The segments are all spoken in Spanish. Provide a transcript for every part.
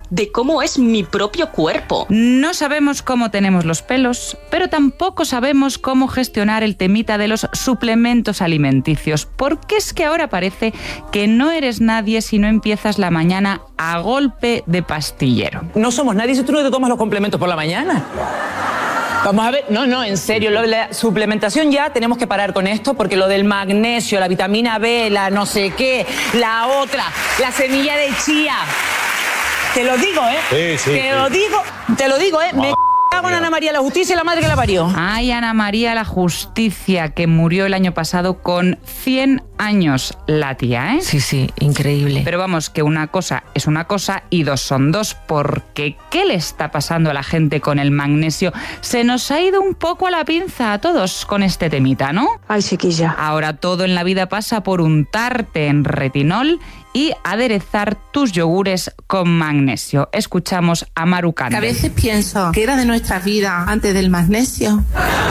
de cómo es mi propio cuerpo. No sabemos cómo tenemos los pelos, pero tampoco sabemos cómo gestionar el temita de los suplementos alimenticios, porque es que ahora parece que no eres nadie si no empiezas la mañana a golpe de pastillero. No somos nadie si tú no te tomas los complementos por la mañana. Vamos a ver, no, en serio, lo de la suplementación ya tenemos que parar con esto, porque lo del magnesio, la vitamina B, la no sé qué, la otra, la semilla de chía. Te lo digo, Sí. Te lo digo, me cago en Ana María la Justicia y la madre que la parió. Ay, Ana María la Justicia, que murió el año pasado con 100 años la tía, ¿eh? Sí, increíble. Pero vamos, que una cosa es una cosa y dos son dos, porque ¿qué le está pasando a la gente con el magnesio? Se nos ha ido un poco a la pinza a todos con este temita, ¿no? Ay, chiquilla. Ahora todo en la vida pasa por untarte en retinol y aderezar tus yogures con magnesio. Escuchamos a Maru Cande. A veces pienso que era de nuestra vida antes del magnesio.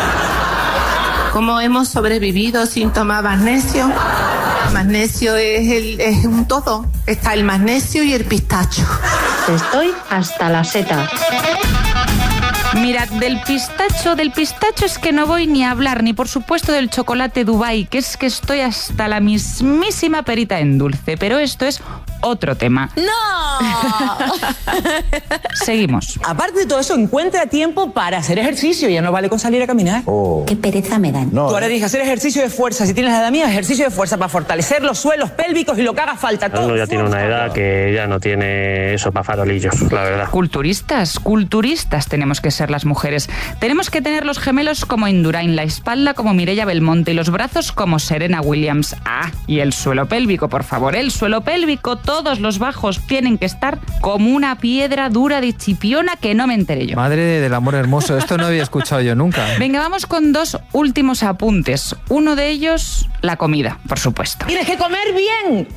¿Cómo hemos sobrevivido sin tomar magnesio? Magnesio es un todo. Está el magnesio y el pistacho. Estoy hasta la seta. Mirad, del pistacho es que no voy ni a hablar, ni por supuesto del chocolate Dubai, que es que estoy hasta la mismísima perita en dulce, pero esto es otro tema. ¡No! Seguimos. Aparte de todo eso, encuentra tiempo para hacer ejercicio, ya no vale con salir a caminar. Qué pereza me dan. Tú ahora tienes que hacer ejercicio de fuerza, si tienes la edad mía, ejercicio de fuerza para fortalecer los suelos pélvicos y lo que haga falta. Uno ya tiene una edad que ya no tiene eso para farolillos, la verdad. Culturistas tenemos que ser las mujeres. Tenemos que tener los gemelos como Indurain, la espalda como Mireia Belmonte y los brazos como Serena Williams. Ah, y el suelo pélvico, por favor, el suelo pélvico, todos los bajos tienen que estar como una piedra dura de Chipiona que no me enteré yo. Madre del amor hermoso, esto no había escuchado yo nunca. Venga, vamos con dos últimos apuntes. Uno de ellos, la comida, por supuesto. Tienes que comer bien.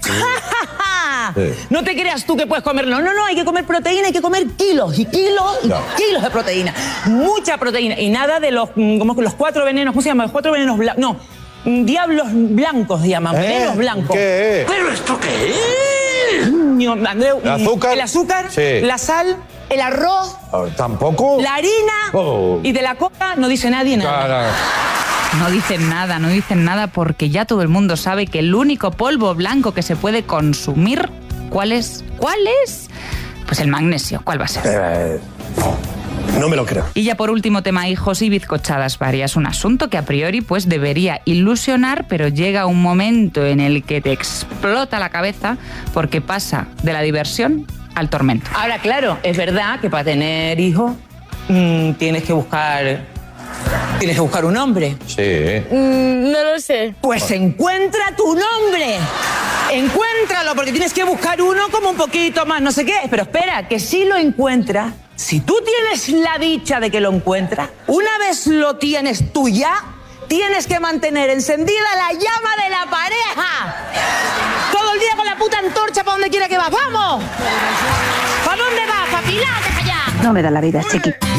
No te creas tú que puedes comer. No, hay que comer proteína, hay que comer kilos y kilos y kilos de proteína. Mucha proteína. Y nada de los, como los 4 venenos, ¿cómo se llama? Los 4 venenos blancos. No, diablos blancos se llaman, venenos blancos. ¿Qué? ¿Pero esto qué es? Andreu, ¿El azúcar? El azúcar, sí. La sal, el arroz, ¿tampoco? la harina y de la coca no dice nadie nada. Claro. No dicen nada porque ya todo el mundo sabe que el único polvo blanco que se puede consumir, ¿cuál es? Pues el magnesio. ¿Cuál va a ser? No me lo creo. Y ya por último, tema hijos y bizcochadas varias. Un asunto que a priori pues debería ilusionar, pero llega un momento en el que te explota la cabeza porque pasa de la diversión al tormento. Ahora, claro, es verdad que para tener hijos tienes que buscar un hombre. Sí. No lo sé. Pues encuentra tu nombre. Encuéntralo, porque tienes que buscar uno como un poquito más, no sé qué. Pero espera, que si lo encuentras, si tú tienes la dicha de que lo encuentras, una vez lo tienes tú ya, tienes que mantener encendida la llama de la pareja. Todo el día con la puta antorcha para donde quiera que vas. ¡Vamos! ¿Para dónde vas, papilá? ¡Deja ya! No me da la vida, chiqui.